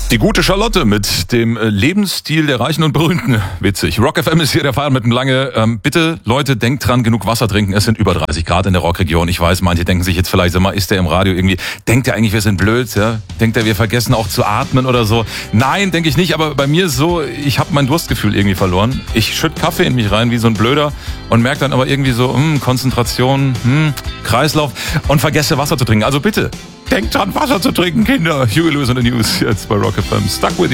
Die gute Charlotte mit dem Lebensstil der Reichen und Berühmten. Witzig. Rock FM ist hier der Fahrer mit dem Lange. Bitte, Leute, denkt dran, genug Wasser trinken. Es sind über 30 Grad in der Rockregion. Ich weiß, manche denken sich jetzt vielleicht, sag mal, ist der im Radio irgendwie, denkt er eigentlich, wir sind blöd? Ja? Denkt er, wir vergessen auch zu atmen oder so? Nein, denke ich nicht. Aber bei mir ist so, ich habe mein Durstgefühl irgendwie verloren. Ich schütte Kaffee in mich rein wie so ein Blöder und merke dann aber irgendwie so, Konzentration, Kreislauf und vergesse Wasser zu trinken. Also bitte, denkt dran, Wasser zu trinken, Kinder. Huey Lewis in the News jetzt bei Rock FM. Stuck with you.